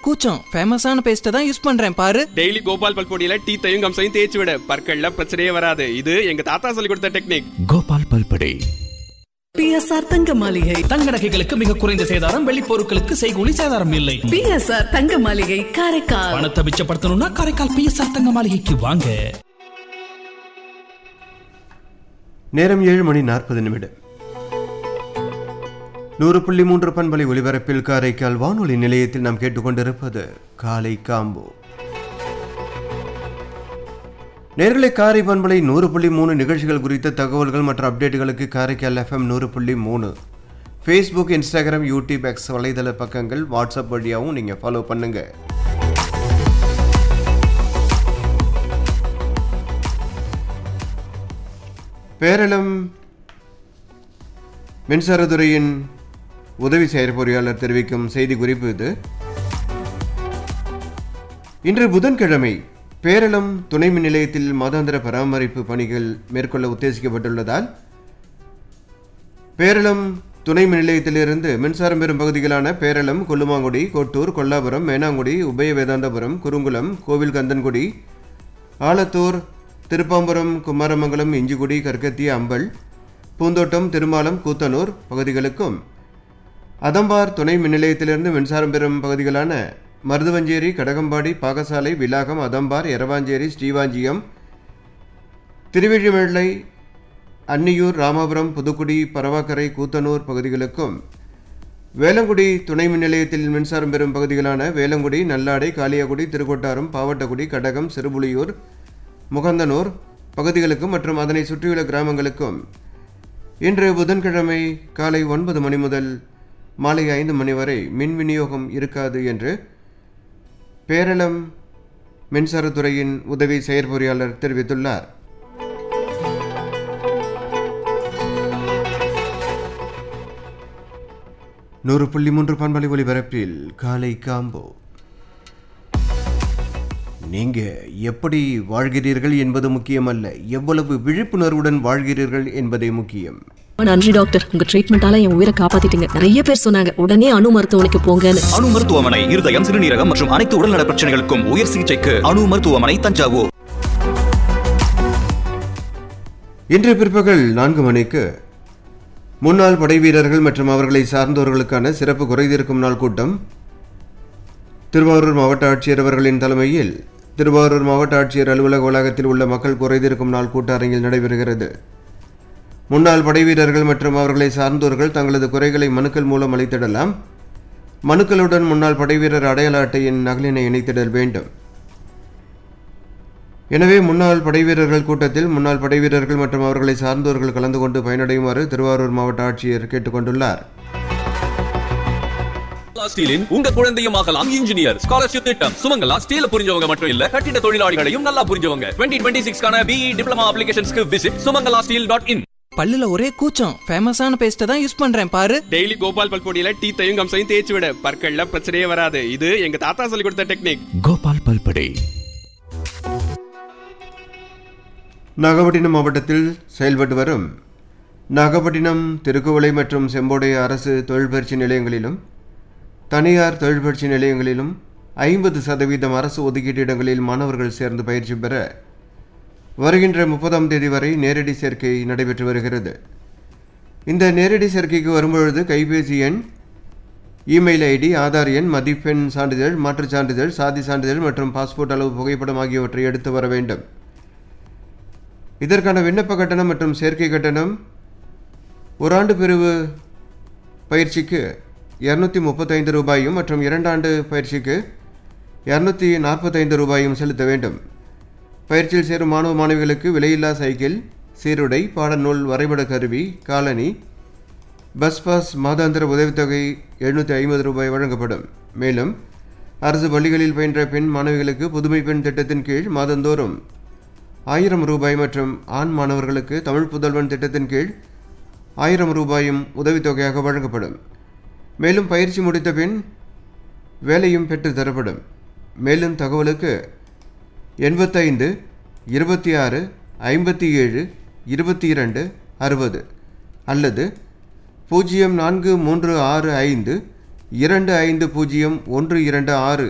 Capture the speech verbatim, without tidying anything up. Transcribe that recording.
கூச்சம். ஃபேமஸான பேஸ்ட்டை தான் யூஸ் பண்றேன் பாரு. டெய்லி கோபால் பல்பொடியில டீத்தையும் கம்சையும் தேய்ச்சி விட, பற்கள்ல பிரச்சனையே வராது. இது எங்க தாத்தா சொல்லி கொடுத்த டெக்னிக். கோபால் பல்பொடி. பிஎஸ்ஆர் தங்க மாளிகை. தங்க நகைகளுக்கு மிக குறைந்த சேதாரம், வெள்ளி பொருட்களுக்கு செய்கூலி சேதாரம் இல்லை. பிஎஸ்ஆர் தங்க மாளிகை, காரைக்கால். பணத்தை மிச்சப்படுத்தணும்னா காரைக்கால் பிஎஸ்ஆர் தங்க மாளிகைக்கு வாங்க. நேரம் ஏழு மணி நாற்பது நிமிடம். நூறு புள்ளி மூன்று பண்பலை ஒலிபரப்பில் காரைக்கால் வானொலி நிலையத்தில் நாம் கேட்டுக்கொண்டிருப்பது காலை காம்போ. நேர்களை காரை பண்பலை நூறு புள்ளி மூணு நிகழ்ச்சிகள் குறித்த தகவல்கள் மற்றும் அப்டேட்டுகளுக்கு காரைக்கால் எஃப்எம் நூறு புள்ளி மூணு ஃபேஸ்புக், இன்ஸ்டாகிராம், யூடியூப், எக்ஸ் வலைதள பக்கங்கள், வாட்ஸ்அப் வழியாகவும் நீங்கள் ஃபாலோ பண்ணுங்க. பேரளம் மின்சாரத்துறையின் உதவி செயற்பொறியாளர் தெரிவிக்கும் செய்தி குறிப்பு இது. இன்று புதன்கிழமை பேரளம் துணை மின் நிலையத்தில் மாதாந்திர பராமரிப்பு பணிகள் மேற்கொள்ள உத்தேசிக்கப்பட்டுள்ளதால் பேரளம் துணை மின் நிலையத்திலிருந்து மின்சாரம் பெறும் பகுதிகளான பேரளம், கொல்லுமாங்குடி, கோட்டூர், கொல்லாபுரம், மேனாங்குடி, உபய வேதாந்தபுரம், குறுங்குளம், கோவில் கந்தன்குடி, ஆலத்தூர், திருப்பாம்புரம், குமாரமங்கலம், இஞ்சிக்குடி, கற்கத்தி, அம்பல், பூந்தோட்டம், திருமாலம், கூத்தனூர் பகுதிகளுக்கும், அதம்பார் துணை மின் நிலையத்திலிருந்து மின்சாரம் பெறும் பகுதிகளான மருதுவஞ்சேரி, கடகம்பாடி, பாகசாலை, விலாகம், அதம்பார், எரவாஞ்சேரி, ஸ்ரீவாஞ்சியம், திருவிழிமேளை, அன்னியூர், ராமாபுரம், புதுக்குடி, பரவாக்கரை, கூத்தனூர் பகுதிகளுக்கும், வேலங்குடி துணை மின் நிலையத்தில் மின்சாரம் பெறும் பகுதிகளான வேலங்குடி, நல்லாடை, காளியாகுடி, திருக்கோட்டாரம், பாவட்டக்குடி, கடகம், சிறுபுலியூர், முகந்தனூர் பகுதிகளுக்கும் மற்றும் அதனை சுற்றியுள்ள கிராமங்களுக்கும் இன்று புதன்கிழமை காலை ஒன்பது மணி முதல் மாலை ஐந்து மணி வரை மின் விநியோகம் இருக்காது என்று பேரளம் மின்சாரத்துறையின் உதவி செயற்பொறியாளர் தெரிவித்துள்ளார். நூறு புள்ளி மூன்று பண்பலை ஒலிபரப்பில் காலை காம்போ. நீங்க எப்படி வாழ்கிறீர்கள் என்பது முக்கியமல்ல, எவ்வளவு விழிப்புணர்வுடன் வாழ்கிறீர்கள் என்பதே முக்கியம். நன்றி டாக்டர், உங்க ட்ரீட்மெண்டால என் உயிரை காப்பாத்திட்டீங்க. நிறைய பேர் சொன்னாங்க உடனே அணு மருத்துவமனைக்கு போங்கன்னு. அணு மருத்துவமனை இருதயம், சிறுநீரகம் மற்றும் அனைத்து உடல்நல பிரச்சனைகளுக்கும் உயர் சிகிச்சைக்கு அணு மருத்துவமனை, தஞ்சாவூர். இன்று பிற்பகல் நான்கு மணிக்கு முன்னாள் படை வீரர்கள் மற்றும் அவர்களை சார்ந்தவர்களுக்கான சிறப்பு குறைதீர்க்கும் நாள் கூட்டம் திருவாரூர் மாவட்ட ஆட்சியர் அவர்களின் தலைமையில் திருவாரூர் மாவட்ட ஆட்சியர் அலுவலக வளாகத்தில் உள்ள மக்கள் குறைதீர்க்கும் நாள் கூட்டரங்கில் நடைபெறுகிறது. முன்னாள் படை வீரர்கள் மற்றும் அவர்களை சார்ந்தோர்கள் தங்களது குறைகளை மனுக்கள் மூலம் அளித்திடலாம். மனுக்களுடன் முன்னாள் படை வீரர் அடையாள அட்டையின் நகலினை இணைத்திடல் வேண்டும். எனவே முன்னாள் படை வீரர்கள் கூட்டத்தில் முன்னாள் படை வீரர்கள் மற்றும் அவர்களை சார்ந்தோர்கள் கலந்து கொண்டு பயனடையுமாறு திருவாரூர் மாவட்ட ஆட்சியர் கேட்டுக்கொண்டுள்ளார். ஸ்டீலின் உங்க குழந்தையும் ஆகலாம் இன்ஜினியர். ஸ்காலர்ஷிப் திட்டம் சுமங்கலா ஸ்டீல புரிஞ்சவங்க மட்டும் இல்ல, கட்டிட தொழிலாளிகளையும் நல்லா புரிஞ்சவங்க. இருபது இருபத்தி ஆறு கான BE diploma அப்ளிகேஷன்ஸ்க்கு visit Sumangala steel dot in. பல்லுல ஒரே கூச்சம். ஃபேமஸான பேஸ்ட்டை தான் யூஸ் பண்றேன் பாரு. டெய்லி கோபால் பல்பொடியில டீத்தையும் கம்சையும் தேய்ச்சி விட, பற்கள்ல பிரச்சனையே வராது. இது எங்க தாத்தா சொல்லி கொடுத்த டெக்னிக். கோபால் பல்பொடி. நாகப்பட்டினம் மாவட்டத்தில் செயல்பட்டு வரும் நாகப்பட்டினம், திருக்குவளை மற்றும் செம்போடை அரசு தொழில் பயிற்சி நிலையங்களிலும் தனியார் தொழில் பயிற்சி நிலையங்களிலும் ஐம்பது சதவீதம் அரசு ஒதுக்கீட்டு இடங்களில் மாணவர்கள் சேர்ந்து பயிற்சி பெற வருகின்ற முப்பதாம் தேதி வரை நேரடி சேர்க்கை நடைபெற்று வருகிறது. இந்த நேரடி சேர்க்கைக்கு வரும்பொழுது கைபேசி எண், இமெயில் ஐடி, ஆதார் எண், மதிப்பெண் சான்றிதழ், மாற்றுச் சான்றிதழ், சாதி சான்றிதழ் மற்றும் பாஸ்போர்ட் அளவு புகைப்படம் ஆகியவற்றை எடுத்து வர வேண்டும். இதற்கான விண்ணப்ப கட்டணம் மற்றும் சேர்க்கை கட்டணம் ஒரு ஆண்டு பிரிவு பயிற்சிக்கு இருநூற்றி முப்பத்தைந்து ரூபாயும் மற்றும் இரண்டாண்டு பயிற்சிக்கு இருநூற்றி நாற்பத்தைந்து ரூபாயும் செலுத்த வேண்டும். பயிற்சியில் சேரும் மாணவ மாணவிகளுக்கு விலையில்லா சைக்கிள், சீருடை, பாடநூல், வரைபட கருவி, காலணி, பஸ் பாஸ், மாதாந்திர உதவித்தொகை எழுநூற்றி ஐம்பது ரூபாய் வழங்கப்படும். மேலும் அரசு பள்ளிகளில் பயின்ற பெண் மாணவிகளுக்கு புதுமை பெண் திட்டத்தின் கீழ் மாதந்தோறும் ஆயிரம் ரூபாய் மற்றும் ஆண் மாணவர்களுக்கு தமிழ் புதல்வன் திட்டத்தின் கீழ் ஆயிரம் ரூபாயும் உதவித்தொகையாக வழங்கப்படும். மேலும் பயிற்சி முடித்த பின் வேலையும் பெற்று தரப்படும். மேலும் தகவலுக்கு எண்பத்தைந்து இருபத்தி ஆறு ஐம்பத்தி ஏழு இருபத்தி இரண்டு அறுபது அல்லது பூஜ்ஜியம் நான்கு மூன்று ஆறு ஐந்து இரண்டு ஐந்து பூஜ்ஜியம் ஒன்று இரண்டு ஆறு